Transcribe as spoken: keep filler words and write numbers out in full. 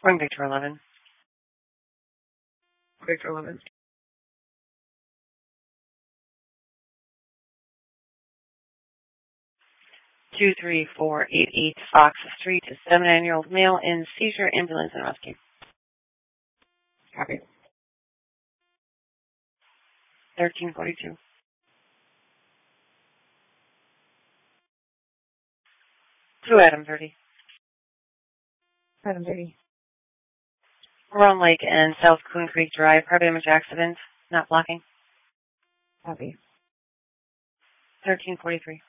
One Victor eleven. Victor eleven. Two three four eight eight Fox Street, a seventy-nine-year-old male in seizure, ambulance, and rescue. Copy. Thirteen forty-two. Two Adam thirty. Adam thirty. Roan Lake and South Coon Creek Drive, car damage accident, not blocking. Copy. Thirteen forty-three.